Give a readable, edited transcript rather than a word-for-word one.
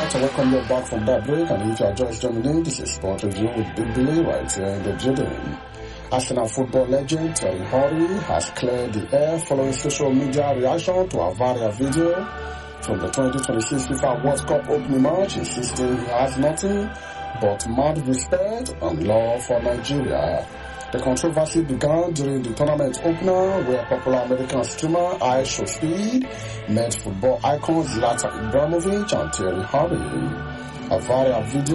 right, I welcome you back from that break, and if you are just joining in, this is Sport Review with Big Billy right here in the building. Arsenal football legend Thierry Henry has cleared the air following social media reaction to a viral video from the 2026 FIFA World Cup opening match, insisting he has nothing but mad respect and love for Nigeria. The controversy began during the tournament opener, where popular American streamer iShowSpeed met football icons Zlatan Ibrahimovic and Thierry Henry. A viral video